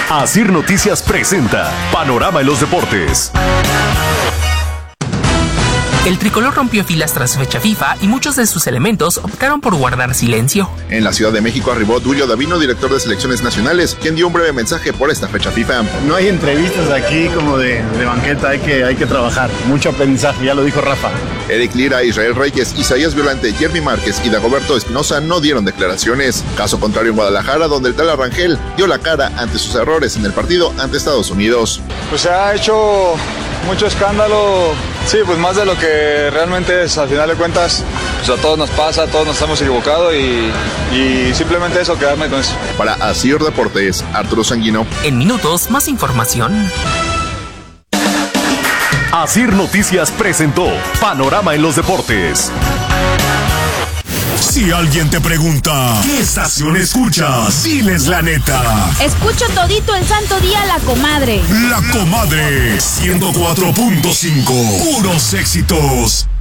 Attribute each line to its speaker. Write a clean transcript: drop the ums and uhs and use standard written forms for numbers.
Speaker 1: Asir Noticias presenta Panorama en los Deportes.
Speaker 2: El tricolor rompió filas tras fecha FIFA y muchos de sus elementos optaron por guardar silencio.
Speaker 3: En la Ciudad de México arribó Duilio Davino, director de selecciones nacionales, quien dio un breve mensaje por esta fecha FIFA.
Speaker 4: No hay entrevistas aquí como de banqueta, hay que trabajar. Mucho aprendizaje, ya lo dijo Rafa.
Speaker 3: Eric Lira, Israel Reyes, Isaías Violante, Jeremy Márquez y Dagoberto Espinosa no dieron declaraciones. Caso contrario en Guadalajara, donde el tal Rangel dio la cara ante sus errores en el partido ante Estados Unidos.
Speaker 5: Pues se ha hecho mucho escándalo, sí, pues más de lo que realmente es. Al final de cuentas, pues a todos nos pasa, todos nos hemos equivocado y simplemente eso, quedarme con eso.
Speaker 3: Para Asir Deportes, Arturo Sanguino.
Speaker 2: En minutos, más información.
Speaker 1: Asir Noticias presentó Panorama en los Deportes.
Speaker 6: Si alguien te pregunta, ¿qué estación escuchas? Diles la neta.
Speaker 7: Escucho todito el santo día La Comadre.
Speaker 6: La Comadre, 104.5. Puros éxitos.